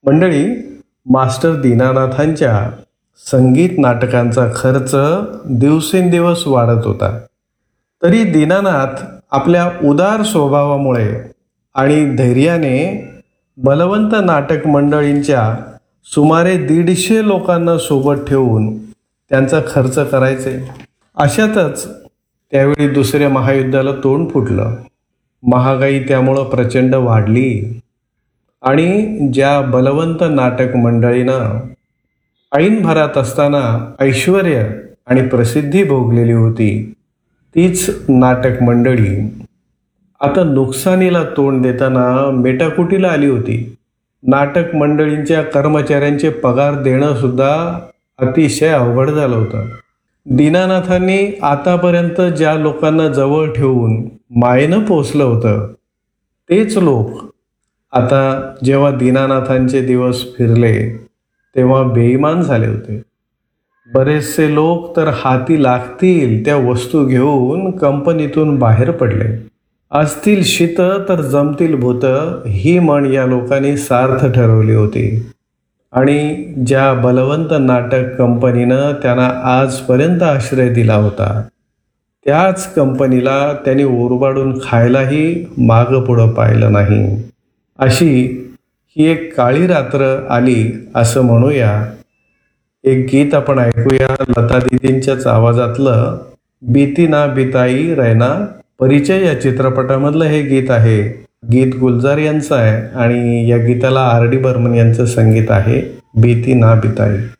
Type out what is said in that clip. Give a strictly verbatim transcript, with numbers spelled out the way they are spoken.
मंडळी, मास्टर दीनानाथांच्या संगीत नाटकांचा खर्च दिवसेंदिवस वाढत होता. तरी दीनानाथ आपल्या उदार स्वभावामुळे आणि धैर्याने बलवंत नाटक मंडळींच्या सुमारे दीडशे लोकांना सोबत ठेवून त्यांचा खर्च करायचे. अशातच त्यावेळी दुसऱ्या महायुद्धाला तोंड फुटलं. महागाई त्यामुळं प्रचंड वाढली आणि ज्या बलवंत नाटक मंडळीनं ऐन भरात असताना ऐश्वर्य आणि प्रसिद्धी भोगलेली होती, तीच नाटक मंडळी आता नुकसानीला तोंड देताना मेटाकुटीला आली होती. नाटक मंडळींच्या कर्मचाऱ्यांचे पगार देणं सुद्धा अतिशय अवघड झालं होतं. दीनानाथांनी आतापर्यंत ज्या लोकांना जवळ ठेवून मायेनं पोचलं होतं, तेच लोक आता जेव्हा दीनानाथांचे दिवस फिरले तेव्हा बेईमान झाले होते. बरेचसे लोक तर हाती लागतील त्या वस्तू घेऊन कंपनीतून बाहेर पडले. असतील शीत तर जमतील भूत ही म्हण या लोकांनी सार्थ ठरवली होती आणि ज्या बलवंत नाटक कंपनीनं त्यांना आजपर्यंत आश्रय दिला होता, त्याच कंपनीला त्यांनी ओरबाडून खायलाही मागं पुढं पाहिलं नाही. अशी ही एक काळी रात्र आली असं म्हणूया. एक गीत आपण ऐकूया लता दीदींच्याच आवाजातलं, बीती ना बिताई रैना. परिचय या चित्रपटामधलं हे गीत आहे. गीत गुलजार यांचं आहे आणि या गीताला आर डी बर्मन यांचं संगीत आहे. बीती ना बिताई.